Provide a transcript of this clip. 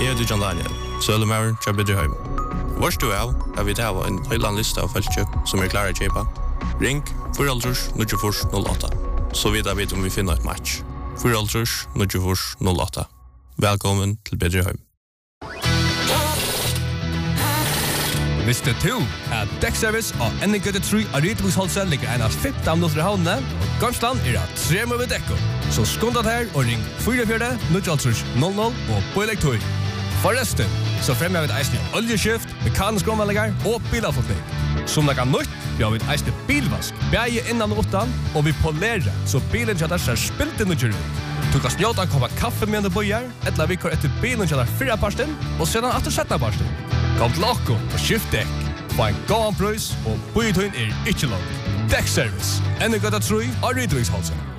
Jeg heter John Daniel, Sølemaur, Tjabidrihøym. Vårs du er vi til en høyland liste av feltkjøp som klare å kjøpe. Ring 4-0-08, så vet jeg om vi finner et match. 4-0-08. Velkommen til Bedrihøym. Visste du at Dekkservice og NG3 av Rytebruksholset ligger en av 15 minutter i havnene, og Gamsland at 3 med dekko. Så skåndat her og ring 44-000 og Bøylektøy. Forresten, så fremmer vi et eisende oljeskift, mekanisk omvalgninger og bilavfotning. Som det kan nytt, vi har vi et eisende bilvask, bæge innan og utan, og vi polerer, så bilen kjadar ser spilt inn og ut. Du kan snjåta koppa kaffe med en bøyer, eller vi kår etter bilen kjadar 4 parsten, og sedan atter 17 parsten. Kom til okko og skift dekk. Få en gåan prøys, og bøyetøyen ikke langt. Dekkservice, NG3 av Rytebruksholset.